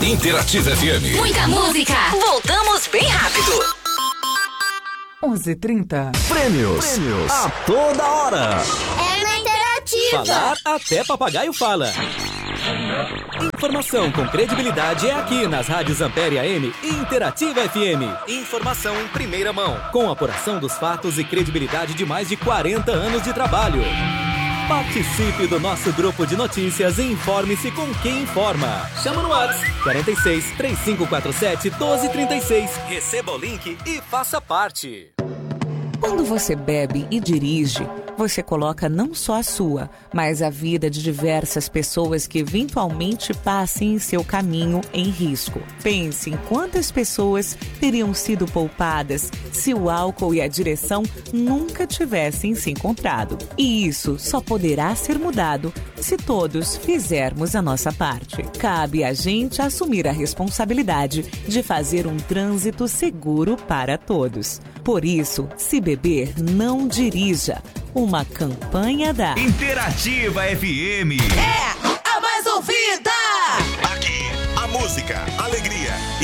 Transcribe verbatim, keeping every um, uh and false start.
Interativa F M. Muita música. Voltamos bem rápido. onze e trinta. Prêmios. Prêmios. A toda hora. É na Interativa. Falar até papagaio fala. Informação com credibilidade é aqui nas rádios Ampere A M e Interativa F M. Informação em primeira mão, com apuração dos fatos e credibilidade de mais de quarenta anos de trabalho. Participe do nosso grupo de notícias e informe-se com quem informa. Chama no WhatsApp quarenta e seis, trinta e cinco quarenta e sete, doze trinta e seis. Receba o link e faça parte. Quando você bebe e dirige, você coloca não só a sua, mas a vida de diversas pessoas que eventualmente passem em seu caminho em risco. Pense em quantas pessoas teriam sido poupadas se o álcool e a direção nunca tivessem se encontrado. E isso só poderá ser mudado se todos fizermos a nossa parte. Cabe a gente assumir a responsabilidade de fazer um trânsito seguro para todos. Por isso, se beber, não dirija. Uma campanha da Interativa F M. É!